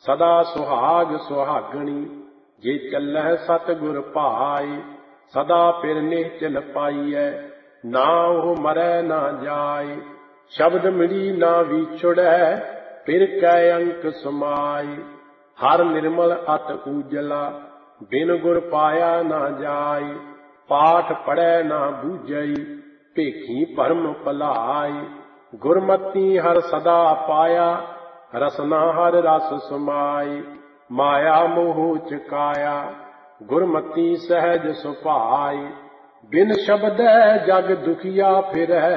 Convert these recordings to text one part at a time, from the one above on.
सदा सुहाग सुहागणी, जे चलह सतगुर भाई। सदा फिर निश्चल पाइय, ना ओह मरै ना जाय। शब्द मिड़ी ना विछुड़ै, फिर कै अंक समाई। हर निर्मल अत उजला, बिन गुर पाया ना जाय। पाठ पढ़ै ना बूझई, भेखी भरम भलाई। गुरमति हर सदा पाया, रसना हर रस समाई। माया मोह चकाया, गुरमति सहज सुभाई। बिन शब्दै जग दुखिया फिरै,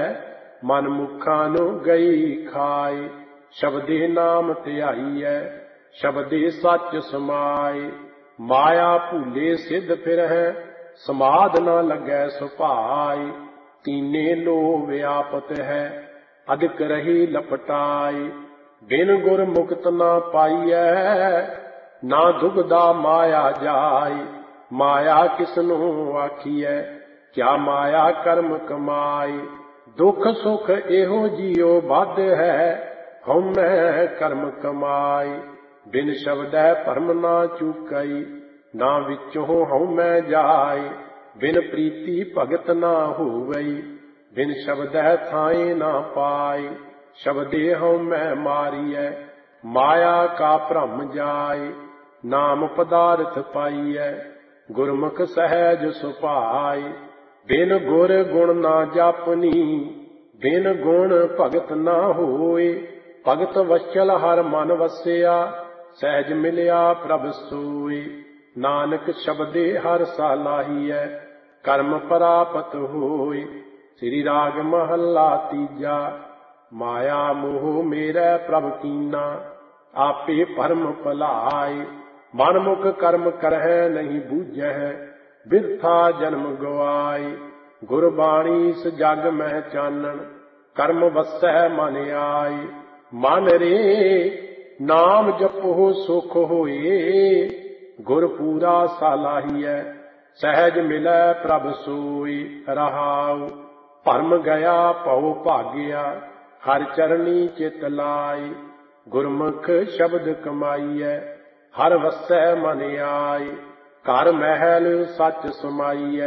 मन मुखा नु गई खाई। शब्दे नाम ध्याईयै, शब्दे सच समाई। माया भूले सिद्ध फिरहै, समाध न लगै सुभाई। तीने लो व्यापत है, अधिक रही लपटाई। बिन गुर मुक्त न पाइयै, ना दुबदा माया जाय। माया किसनु आखियै, क्या माया कर्म कमाई। दुख सुख एहो जियो बद है, हउमै कर्म कमाई। बिन शब्दै भरम ना चूकई, ना विचों हउमै जाय। बिन प्रीति भगत ना होवई, बिन शब्दै थाए ना पाई। शब्दे हउमै मारियै, माया का भ्रम जाय। नाम पदार्थ पाइयै, गुरमुख सहज सुभाई। बिन गुर गुण ना जापनी, बिन गुण भगत ना होए। भगत वत्सल हर मन वसिया, सहज मिलिया प्रभ सोए। नानक शब्दे हर सालाहीयै, कर्म परापत होए। श्री राग महला तीजा। माया मोह मेरै प्रभ कीना, आपे भरम भुलाए। मन मुख कर्म करहै नहीं बूझै, बिरथा जन्म गवाए। गुरबाणी इस जग मह चानन, कर्म वसै मन आए। मन रे नाम जपो सुख होए, गुर पूरा सालाहीयै। सहज मिलै प्रभ सोई रहाउ। भरम गया भउ भाग्या, हर चरणी चित लाई। गुरमुख शब्द कमाइयै, हर वसै मन आए। घर महल सच समाइयै,